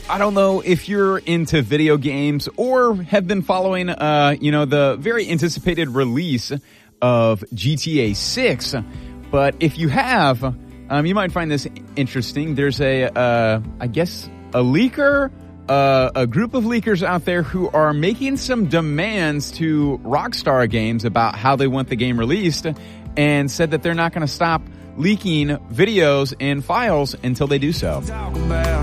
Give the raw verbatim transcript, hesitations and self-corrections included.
I don't know if you're into video games or have been following, uh, you know, the very anticipated release of G T A six, but if you have, um, you might find this interesting. There's a, uh, I guess, a leaker, uh, a group of leakers out there who are making some demands to Rockstar Games about how they want the game released, and said that they're not going to stop leaking videos and files until they do so.